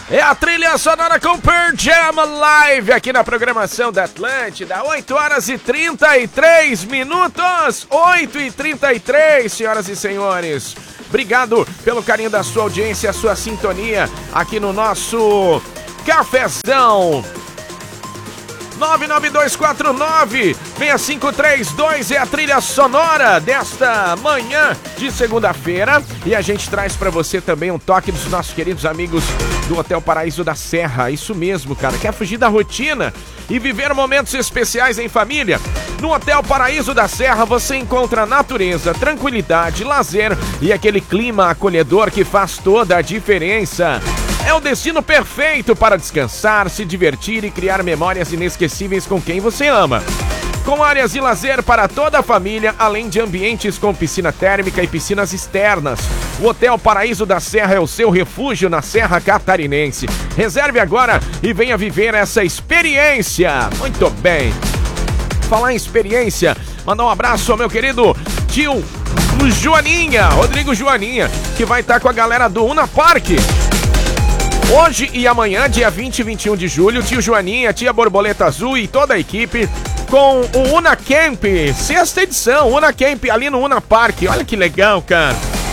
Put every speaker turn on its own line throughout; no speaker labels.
É a trilha sonora com Pearl Jam Live aqui na programação da Atlântida. 8 horas e 33 minutos. 8h33, senhoras e senhores. Obrigado pelo carinho da sua audiência, a sua sintonia aqui no nosso Cafezão. 99249-6532 é a trilha sonora desta manhã de segunda-feira. E a gente traz pra você também um toque dos nossos queridos amigos do Hotel Paraíso da Serra. Isso mesmo, cara. Quer fugir da rotina e viver momentos especiais em família? No Hotel Paraíso da Serra você encontra natureza, tranquilidade, lazer e aquele clima acolhedor que faz toda a diferença. É o destino perfeito para descansar, se divertir e criar memórias inesquecíveis com quem você ama. Com áreas de lazer para toda a família, além de ambientes com piscina térmica e piscinas externas. O Hotel Paraíso da Serra é o seu refúgio na Serra Catarinense. Reserve agora e venha viver essa experiência. Muito bem. Falar em experiência, mandar um abraço ao meu querido tio Joaninha, Rodrigo Joaninha, que vai estar com a galera do Una Park. Hoje e amanhã, dia 20 e 21 de julho, tio Joaninha, tia Borboleta Azul e toda a equipe com o Una Camp, 6ª edição, Una Camp ali no Una Park. Olha que legal, cara.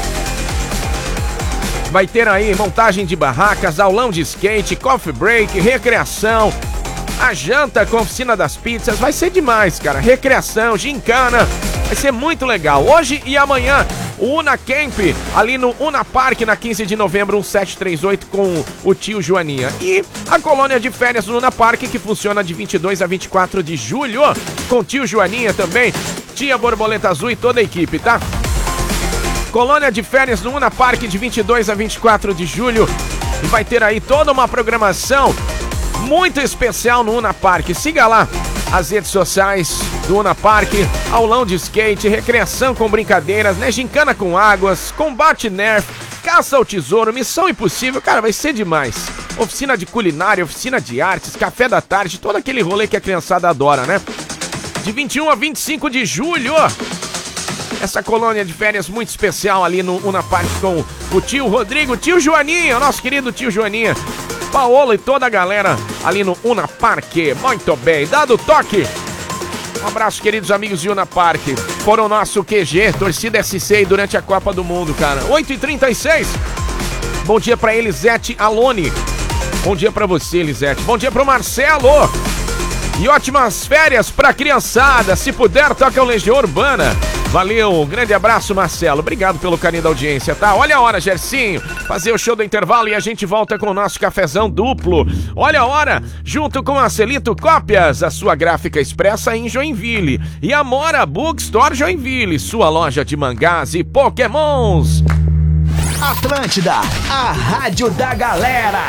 Vai ter aí montagem de barracas, aulão de skate, coffee break, recreação, a janta com oficina das pizzas. Vai ser demais, cara. Recreação, gincana, vai ser muito legal. Hoje e amanhã, o Una Camp, ali no Una Park, na 15 de novembro, 1738, com o tio Joaninha. E a colônia de férias no Una Park, que funciona de 22 a 24 de julho, com o tio Joaninha também, tia Borboleta Azul e toda a equipe, tá? Colônia de férias no Una Park, de 22 a 24 de julho. E vai ter aí toda uma programação muito especial no Una Park. Siga lá as redes sociais do Una Park, aulão de skate, recreação com brincadeiras, né? Gincana com águas, combate nerf, caça ao tesouro, missão impossível. Cara, vai ser demais. Oficina de culinária, oficina de artes, café da tarde, todo aquele rolê que a criançada adora, né? De 21 a 25 de julho, essa colônia de férias muito especial ali no Una Park com o tio Rodrigo, tio Joaninha, o nosso querido tio Joaninha, Paola e toda a galera ali no Una Park. Muito bem, dado o toque. Um abraço, queridos amigos de Una Park. Foram nosso QG, torcida SC durante a Copa do Mundo, cara. 8h36. Bom dia pra Elisete Alone. Bom dia pra você, Elisete. Bom dia pro Marcelo. E ótimas férias pra criançada. Se puder, toca o Legião Urbana. Valeu, um grande abraço, Marcelo. Obrigado pelo carinho da audiência, tá? Olha a hora, Gercinho. Fazer o show do intervalo e a gente volta com o nosso cafezão duplo. Olha a hora, junto com a Celito Cópias, a sua gráfica expressa em Joinville. E a Mora Bookstore Joinville, sua loja de mangás e pokémons.
Atlântida, a rádio da galera.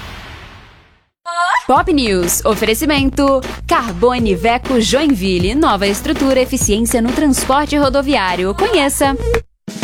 Pop News, oferecimento Carbone Veco Joinville, nova estrutura, eficiência no transporte rodoviário. Conheça.